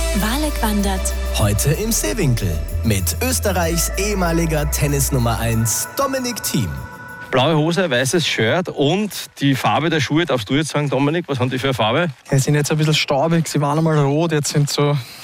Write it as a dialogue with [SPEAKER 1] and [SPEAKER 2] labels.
[SPEAKER 1] Walek wandert.
[SPEAKER 2] Heute im Seewinkel mit Österreichs ehemaliger Tennis Nummer 1 Dominic Thiem.
[SPEAKER 3] Blaue Hose, weißes Shirt und die Farbe der Schuhe, darfst du jetzt sagen, Dominik, was haben die für eine Farbe?
[SPEAKER 4] Die sind jetzt ein bisschen staubig, sie waren einmal rot, jetzt sind so